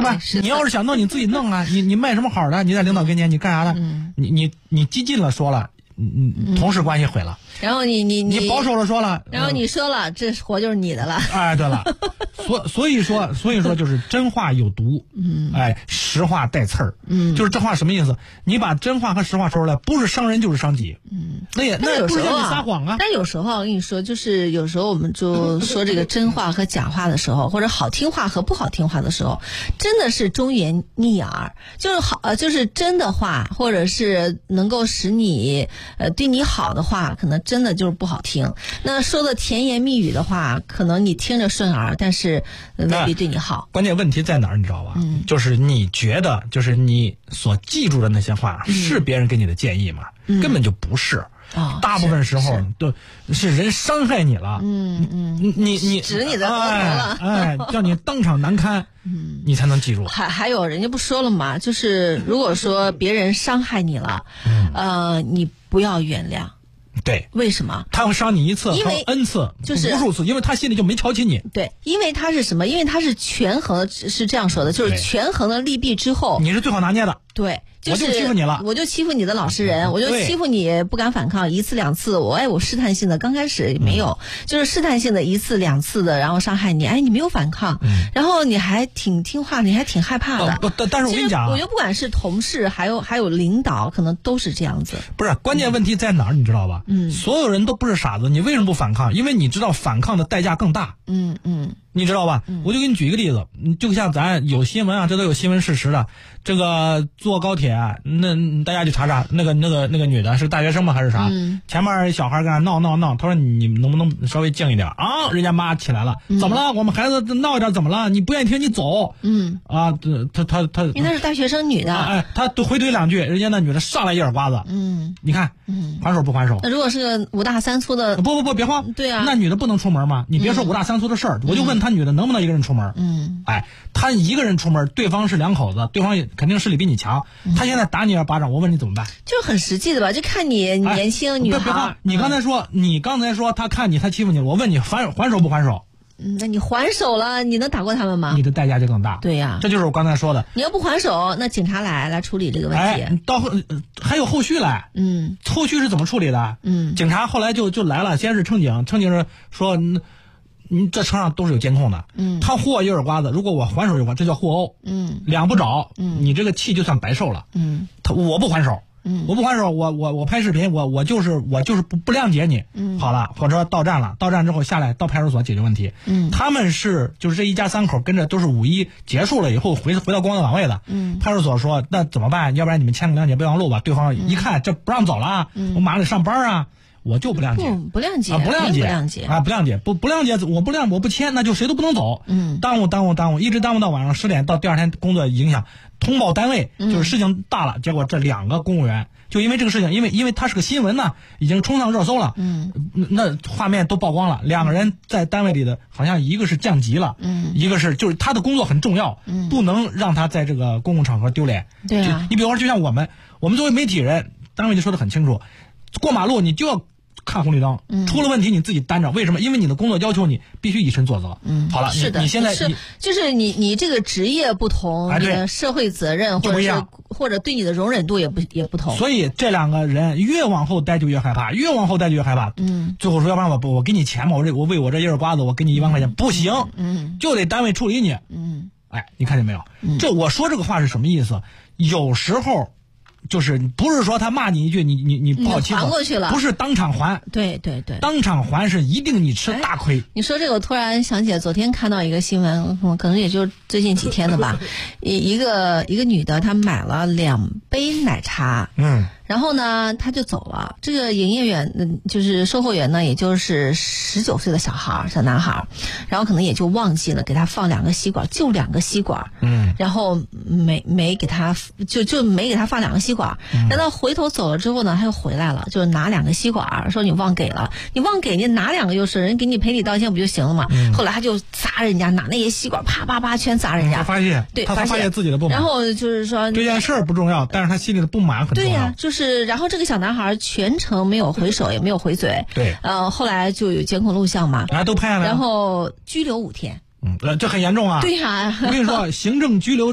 吧？你要是想弄，你自己弄啊！你卖什么好的？你在领导跟前你干啥的？你激进了说了，同事关系毁了。 然后你保守了说了， 然后你说了，这活就是你的了。 哎，对了，所以说就是真话有毒，哎，实话带刺儿，就是这话什么意思？你把真话和实话说出来，不是伤人就是伤己，那也不是叫你撒谎啊。 但有时候我跟你说，就是有时候我们就说这个真话和假话的时候，或者好听话和不好听话的时候，真的是忠言逆耳，就是真的话，或者是能够使你对你好的话，可能真的就是不好听。那说的甜言蜜语的话，可能你听着顺耳，但是未必对你好。 关键问题在哪儿，你知道吧？就是你觉得，就是你所记住的那些话，是别人给你的建议吗？根本就不是。大部分时候都是人伤害你了。你指你的额头了， 哎，叫你当场难堪，你才能记住。 还有人家不说了吗？就是如果说别人伤害你了，你不要原谅。 对， 为什么？ 他会伤你一次， 因为 N 次， 就是无数次，因为他心里就没瞧起你。 对，因为他是什么？因为他是权衡，是这样说的，就是权衡了利弊之后， 你是最好拿捏的。 对， 我就欺负你了， 我就欺负你的老实人，我就欺负你不敢反抗，一次两次，我试探性的，刚开始没有，就是试探性的一次两次的，然后伤害你，你没有反抗，然后你还挺听话，你还挺害怕的。 但是我跟你讲， 我觉得不管是同事，还有领导，可能都是这样子。 不是，关键问题在哪儿，你知道吧？所有人都不是傻子，你为什么不反抗？因为你知道反抗的代价更大。你知道吧？我就给你举一个例子，就像咱有新闻啊，这都有新闻事实的。这个坐高铁，那大家去查查，那个女的是大学生吗还是啥？前面小孩跟那闹，他说你能不能稍微静一点啊？人家妈起来了，怎么了？我们孩子闹一点怎么了？你不愿意听你走。他， 因为那是大学生女的。 哎，他回怼两句，人家那女的上来一耳刮子。你看，还手不还手？ 那如果是个五大三粗的， 不，别慌。 对啊， 那女的不能出门吗？你别说五大三粗的事儿，我就问他女的能不能一个人出门。他一个人出门，对方是两口子，对方也肯定势力比你强。他现在打你一巴掌，我问你怎么办？ 就是很实际的吧？就看你年轻女孩。 你刚才说他看你，他欺负你，我问你还手不还手？ 那你还手了，你能打过他们吗？ 你的代价就更大。 对呀， 这就是我刚才说的。 你要不还手，那警察来处理这个问题。 还有后续来。后续是怎么处理的？警察后来就来了，先是乘警是说，你这车上都是有监控的。他呼我一耳刮子，如果我还手一刮，这叫互殴。两不着，你这个气就算白受了。我不还手。我不还手，我拍视频，我就是不谅解你。好了，火车到站了，到站之后下来到派出所解决问题。他们就是这一家三口跟着都是五一结束了以后回到工作岗位的。派出所说那怎么办？要不然你们签个谅解备忘录吧。对方一看这不让走了，我马上得上班啊。我就不谅解， 不谅解， 不谅解，不谅解，我不签，那就谁都不能走。耽误，一直耽误到晚上10点，到第二天工作影响，通报单位，就是事情大了。结果这2个公务员就因为这个事情，因为他是个新闻呢，已经冲上热搜了。那画面都曝光了，2个人在单位里的，好像一个是降级了，一个是就是他的工作很重要，不能让他在这个公共场合丢脸。 对啊， 你比如说，就像我们作为媒体人，单位就说得很清楚，过马路你就要看红绿灯，出了问题你自己担着。为什么？因为你的工作要求你必须以身作则。好了， 是的， 你现在就是你这个职业不同，你的社会责任或者对你的容忍度也不同。 所以这2个人越往后待就越害怕，最后说要不然我给你钱嘛，我为我这一耳刮子我给你1万块钱，不行，就得单位处理你。你看见没有？这我说这个话是什么意思？有时候。就是不是说他骂你一句，你不好欺负， 还过去了， 不是当场还。 对， 当场还是一定你吃大亏。 你说这个，我突然想起来，昨天看到一个新闻，可能也就最近几天的吧。一个女的，她买了2杯奶茶，然后呢，她就走了。这个营业员，就是售货员呢，也就是19岁的小男孩，然后可能也就忘记了给他放2个吸管，就2个吸管，然后没给他就没给他放2个吸管。等到回头走了之后呢，他又回来了，就是拿2个吸管，说你忘给了，你拿2个就是人给你赔礼道歉不就行了吗？后来他就砸人家，拿那些吸管啪啪啪全砸人家。 他发现自己的不满， 然后就是说这件事儿不重要，但是他心里的不满很重要。 对呀，就是然后这个小男孩全程没有回手，也没有回嘴。 对， 后来就有监控录像嘛， 都拍下来了， 然后拘留5天。 这很严重啊。 对呀， 我跟你说，行政拘留